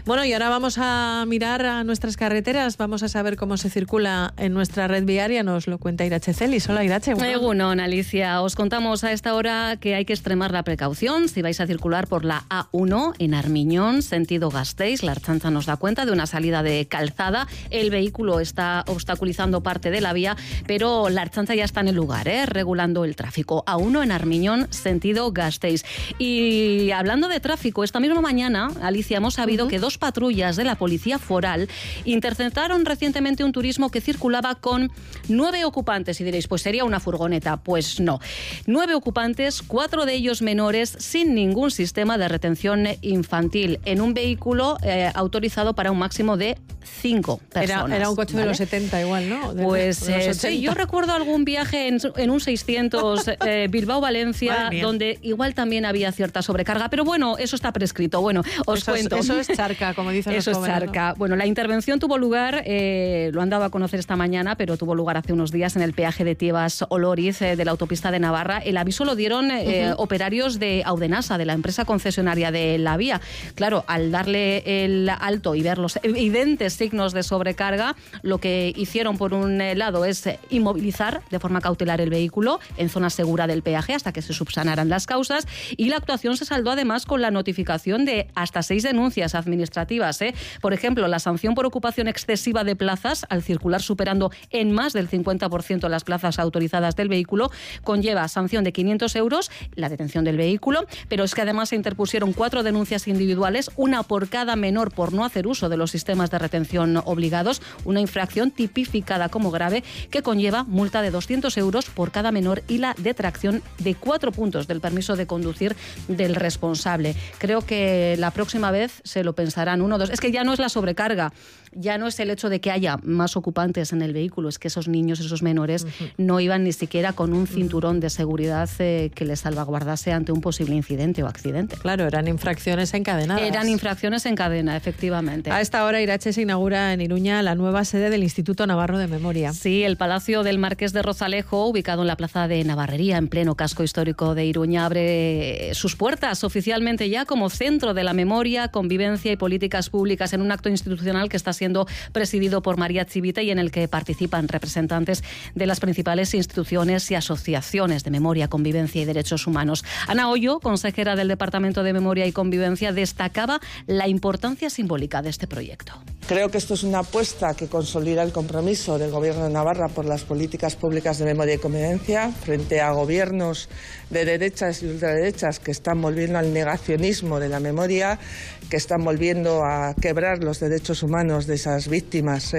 Bueno, y ahora vamos a mirar a nuestras carreteras, vamos a saber cómo se circula en nuestra red viaria, nos lo cuenta Irache Celis. Hola, Irache. Egunon, Alicia. Os contamos a esta hora que hay que extremar la precaución si vais a circular por la A1 en Armiñón, sentido Gasteiz. La Ertzaintza nos da cuenta de una salida de calzada. El vehículo está obstaculizando parte de la vía, pero la Ertzaintza ya está en el lugar, regulando el tráfico. A1 en Armiñón, sentido Gasteiz. Y hablando de tráfico, esta misma mañana, Alicia, hemos sabido que 2 patrullas de la Policía Foral interceptaron recientemente un turismo que circulaba con 9 ocupantes. Y diréis, pues sería una furgoneta. Pues no. 9 ocupantes, 4 de ellos menores, sin ningún sistema de retención infantil, en un vehículo autorizado para un máximo de 5 personas. Era un coche, ¿vale?, de los 70 igual, ¿no? Pues sí, yo recuerdo algún viaje en un 600 Bilbao-Valencia, donde igual también había cierta sobrecarga, pero bueno, eso está prescrito. Bueno, os cuento. Eso es charca, como dicen los jóvenes. Eso es charca. Bueno, la intervención tuvo lugar, lo han dado a conocer esta mañana, pero tuvo lugar hace unos días en el peaje de Tiebas-Oloriz de la autopista de Navarra. El aviso lo dieron operarios de Audenasa, de la empresa concesionaria de la vía. Claro, al darle el alto y ver los evidentes signos de sobrecarga, lo que hicieron por un lado es inmovilizar de forma cautelar el vehículo en zona segura del peaje hasta que se subsanaran las causas, y la actuación se saldó además con la notificación de hasta 6 denuncias administrativas. Por ejemplo, la sanción por ocupación excesiva de plazas al circular superando en más del 50% las plazas autorizadas del vehículo conlleva sanción de 500 euros, la detención del vehículo, pero es que además se interpusieron 4 denuncias individuales, una por cada menor por no hacer uso de los sistemas de retención obligados, una infracción tipificada como grave que conlleva multa de 200 euros por cada menor y la detracción de 4 puntos del permiso de conducir del responsable. Creo que la próxima vez se lo pensarán 1 o 2. Es que ya no es la sobrecarga, ya no es el hecho de que haya más ocupantes en el vehículo, es que esos niños, esos menores, no iban ni siquiera con un cinturón de seguridad que les salvaguardase ante un posible incidente o accidente. Claro, eran infracciones encadenadas. Eran infracciones en cadena, efectivamente. A esta hora, Irache, se inaugura en Iruña la nueva sede del Instituto Navarro de Memoria. Sí, el Palacio del Marqués de Rozalejo, ubicado en la Plaza de Navarrería, en pleno casco histórico de Iruña, abre sus puertas oficialmente ya como centro de la memoria, convivencia y políticas públicas, en un acto institucional que está siendo presidido por María Chivite y en el que participan representantes de las principales instituciones y asociaciones de memoria, convivencia y derechos humanos. Ana Hoyo, consejera del Departamento de Memoria y Convivencia, destacaba la importancia simbólica de este proyecto. Creo que esto es una apuesta que consolida el compromiso del Gobierno de Navarra por las políticas públicas de memoria y convivencia frente a gobiernos de derechas y ultraderechas que están volviendo al negacionismo de la memoria, que están volviendo a quebrar los derechos humanos de esas víctimas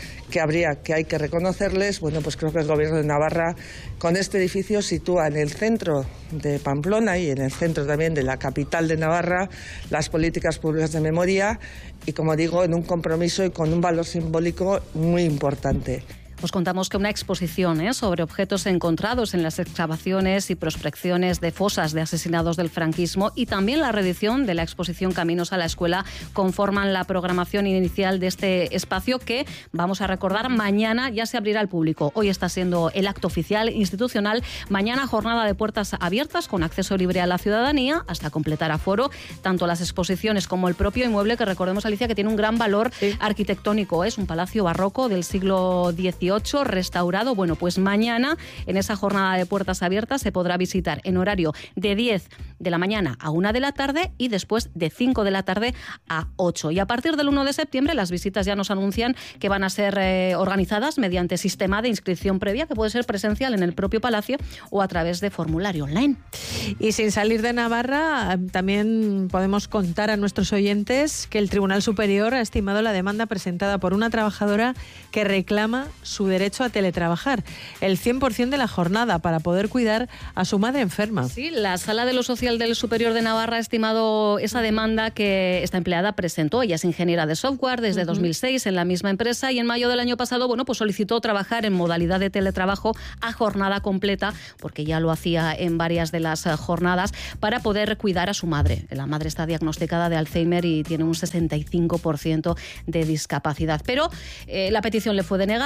que hay que reconocerles. Bueno, pues creo que el Gobierno de Navarra con este edificio sitúa en el centro de Pamplona y en el centro también de la capital de Navarra las políticas públicas de memoria y, como digo, en un compromiso y con un valor simbólico muy importante. Os contamos que una exposición sobre objetos encontrados en las excavaciones y prospecciones de fosas de asesinados del franquismo y también la reedición de la exposición Caminos a la Escuela conforman la programación inicial de este espacio que, vamos a recordar, mañana ya se abrirá al público. Hoy está siendo el acto oficial institucional, mañana jornada de puertas abiertas con acceso libre a la ciudadanía hasta completar aforo, tanto las exposiciones como el propio inmueble, que recordemos, Alicia, que tiene un gran valor arquitectónico. Es un palacio barroco del siglo XVIII restaurado. Bueno, pues mañana en esa jornada de puertas abiertas se podrá visitar en horario de 10 de la mañana a 1 de la tarde y después de 5 de la tarde a 8. Y a partir del 1 de septiembre las visitas ya nos anuncian que van a ser organizadas mediante sistema de inscripción previa que puede ser presencial en el propio palacio o a través de formulario online. Y sin salir de Navarra, también podemos contar a nuestros oyentes que el Tribunal Superior ha estimado la demanda presentada por una trabajadora que reclama su derecho a teletrabajar, el 100% de la jornada para poder cuidar a su madre enferma. Sí, la Sala de lo Social del Superior de Navarra ha estimado esa demanda que esta empleada presentó. Ella es ingeniera de software desde 2006 en la misma empresa y en mayo del año pasado, pues solicitó trabajar en modalidad de teletrabajo a jornada completa, porque ya lo hacía en varias de las jornadas, para poder cuidar a su madre. La madre está diagnosticada de Alzheimer y tiene un 65% de discapacidad. Pero la petición le fue denegada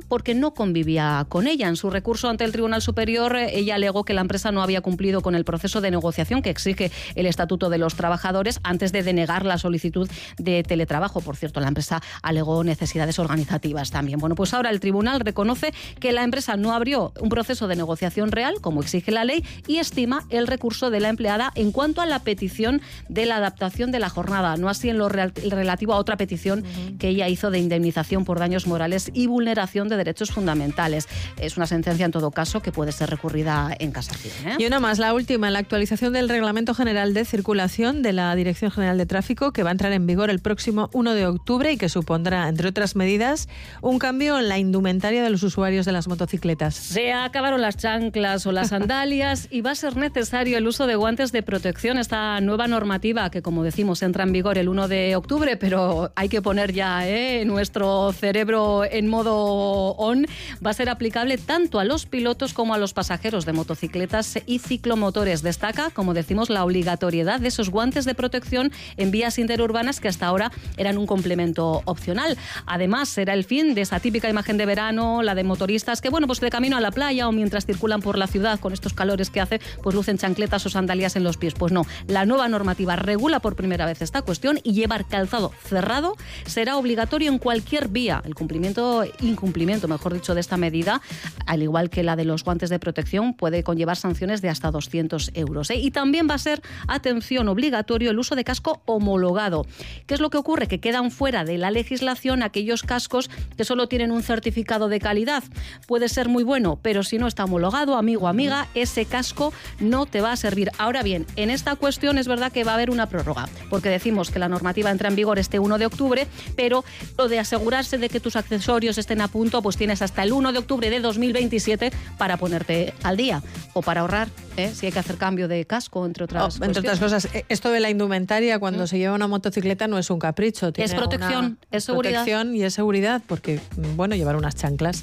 porque no convivía con ella. En su recurso ante el Tribunal Superior, ella alegó que la empresa no había cumplido con el proceso de negociación que exige el Estatuto de los Trabajadores antes de denegar la solicitud de teletrabajo. Por cierto, la empresa alegó necesidades organizativas también. Bueno, pues ahora el tribunal reconoce que la empresa no abrió un proceso de negociación real, como exige la ley, y estima el recurso de la empleada en cuanto a la petición de la adaptación de la jornada, no así en lo relativo a otra petición que ella hizo de indemnización por daños morales y vulneración de derechos fundamentales. Es una sentencia, en todo caso, que puede ser recurrida en casación, ¿eh? Y una más, la última, la actualización del Reglamento General de Circulación de la Dirección General de Tráfico, que va a entrar en vigor el próximo 1 de octubre y que supondrá, entre otras medidas, un cambio en la indumentaria de los usuarios de las motocicletas. Se acabaron las chanclas o las sandalias y va a ser necesario el uso de guantes de protección. Esta nueva normativa, que como decimos entra en vigor el 1 de octubre, pero hay que poner ya nuestro cerebro en modo on, va a ser aplicable tanto a los pilotos como a los pasajeros de motocicletas y ciclomotores. Destaca, como decimos, la obligatoriedad de esos guantes de protección en vías interurbanas que hasta ahora eran un complemento opcional. Además, será el fin de esa típica imagen de verano, la de motoristas que, pues de camino a la playa o mientras circulan por la ciudad con estos calores que hace, pues lucen chancletas o sandalias en los pies. Pues no, la nueva normativa regula por primera vez esta cuestión y llevar calzado cerrado será obligatorio en cualquier vía. El incumplimiento, mejor dicho, de esta medida, al igual que la de los guantes de protección, puede conllevar sanciones de hasta 200 euros. Y también va a ser, atención, obligatorio el uso de casco homologado. ¿Qué es lo que ocurre? Que quedan fuera de la legislación aquellos cascos que solo tienen un certificado de calidad. Puede ser muy bueno, pero si no está homologado, amigo o amiga, ese casco no te va a servir. Ahora bien, en esta cuestión es verdad que va a haber una prórroga, porque decimos que la normativa entra en vigor este 1 de octubre, pero lo de asegurarse de que tus accesorios estén a punto, pues tienes hasta el 1 de octubre de 2027 para ponerte al día o para ahorrar, si hay que hacer cambio de casco, entre otras cosas. Esto de la indumentaria cuando se lleva una motocicleta no es un capricho. Es protección, es seguridad. Protección y es seguridad, porque, llevar unas chanclas,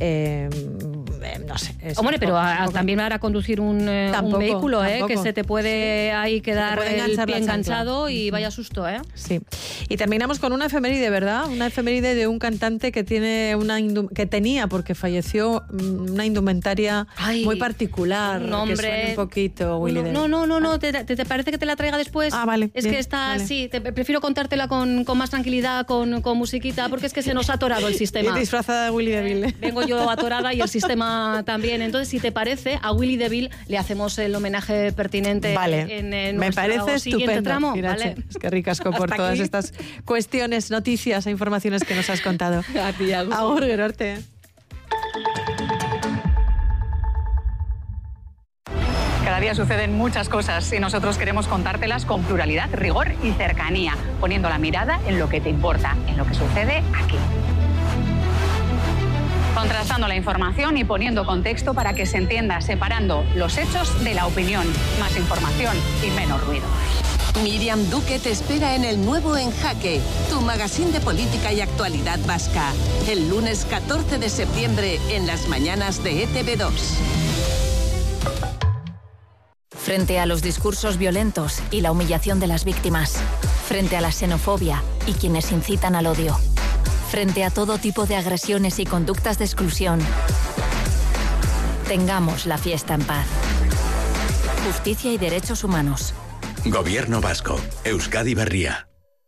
no sé. Hombre, pero también para conducir un vehículo, que se te puede ahí quedar el pie enganchado y vaya susto, Sí. Y terminamos con una efeméride, ¿verdad? Una efeméride de un cantante que tiene que tenía, porque falleció, una indumentaria muy particular. Un nombre. Que suene un poquito, Willy. No. ¿Te parece que te la traiga después? Vale. Es bien, que está vale. así. Prefiero contártela con más tranquilidad, con musiquita, porque es que se nos ha atorado el sistema. Y disfrazada de Willy DeVille. Vengo yo atorada y el sistema también. Entonces, si te parece, a Willy DeVille le hacemos el homenaje pertinente en me parece siguiente estupendo. tramo. Irache, ¿vale? Es que ricasco por todas aquí. estas cuestiones, noticias e informaciones que nos has contado. A ti, Agus. Agur, Gerarte. Cada día suceden muchas cosas y nosotros queremos contártelas con pluralidad, rigor y cercanía, poniendo la mirada en lo que te importa, en lo que sucede aquí. Contrastando la información y poniendo contexto para que se entienda, separando los hechos de la opinión. Más información y menos ruido. Miriam Duque te espera en el nuevo En Jaque, tu magazín de política y actualidad vasca, el lunes 14 de septiembre en las mañanas de ETV2. Frente a los discursos violentos y la humillación de las víctimas, frente a la xenofobia y quienes incitan al odio, frente a todo tipo de agresiones y conductas de exclusión, tengamos la fiesta en paz. Justicia y derechos humanos. Gobierno vasco. Euskadi Berria.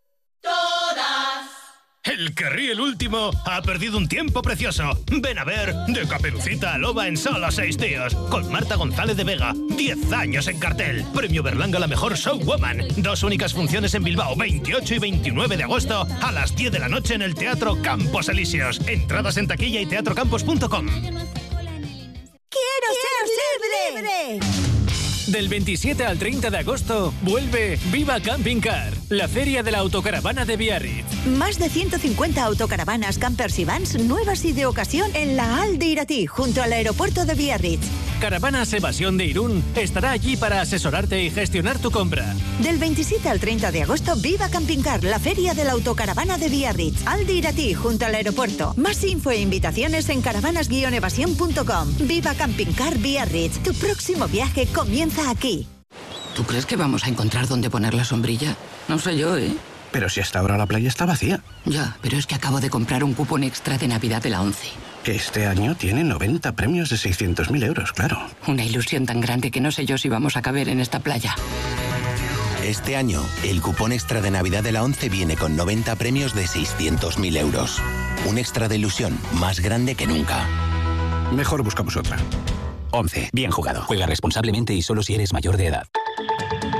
El que ríe el último ha perdido un tiempo precioso. Ven a ver De Caperucita a Loba en solo 6 días. Con Marta González de Vega. 10 años en cartel. Premio Berlanga a la mejor showwoman. 2 únicas funciones en Bilbao, 28 y 29 de agosto a las 10 de la noche en el Teatro Campos Elíseos. Entradas en taquilla y teatrocampos.com. ¡Quiero ser libre! Del 27 al 30 de agosto vuelve Viva Camping Car, la feria de la autocaravana de Biarritz. Más de 150 autocaravanas, campers y vans nuevas y de ocasión en la Al de Iratí, junto al aeropuerto de Biarritz. Caravanas Evasión de Irún estará allí para asesorarte y gestionar tu compra. Del 27 al 30 de agosto, Viva Camping Car, la feria de la autocaravana de Biarritz. Al de Iratí, junto al aeropuerto. Más info e invitaciones en caravanas-evasión.com. Viva Camping Car Biarritz. Tu próximo viaje comienza aquí. ¿Tú crees que vamos a encontrar dónde poner la sombrilla? No sé yo, ¿eh? Pero si hasta ahora la playa está vacía. Ya, pero es que acabo de comprar un cupón extra de Navidad de la 11. Que este año tiene 90 premios de 600.000 euros, claro. Una ilusión tan grande que no sé yo si vamos a caber en esta playa. Este año, el cupón extra de Navidad de la ONCE viene con 90 premios de 600.000 euros. Un extra de ilusión más grande que nunca. Mejor buscamos otra. 11. Bien jugado. Juega responsablemente y solo si eres mayor de edad.